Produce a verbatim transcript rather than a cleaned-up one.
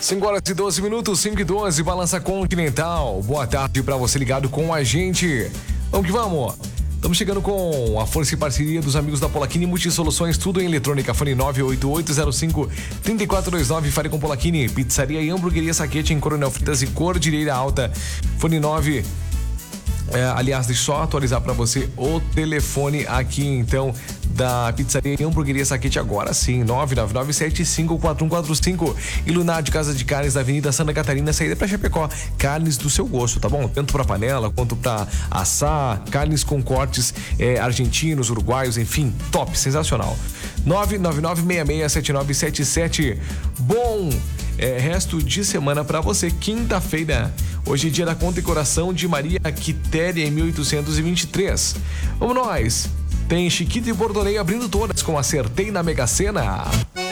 cinco horas e doze minutos, cinco e doze, Balança Continental. Boa tarde para você ligado com a gente. Vamos que vamos. Estamos chegando com a força e parceria dos amigos da Polakini Multisoluções, tudo em eletrônica. Fone nove oito oito zero cinco, três quatro dois nove. Fale com Polakini. Pizzaria e hamburgueria Saquete em Coronel Fritas e Cordilheira Alta. Fone nove. É, aliás, deixa eu só atualizar para você o telefone aqui, então, da Pizzaria e Hamburgueria Saquete agora sim, nove nove nove sete cinco quatro um quatro cinco. E Lunar de Casa de Carnes da Avenida Santa Catarina, saída para Chapecó. Carnes do seu gosto, tá bom? Tanto para panela quanto para assar, carnes com cortes é, argentinos, uruguaios, enfim, top, sensacional. nove nove nove seis seis sete nove sete sete. Bom é, resto de semana para você, quinta-feira. Hoje é dia da condecoração de Maria Quitéria em mil oitocentos e vinte e três. Vamos nós! Tem Chiquita e Bordonei abrindo todas com Acertei na Mega Sena.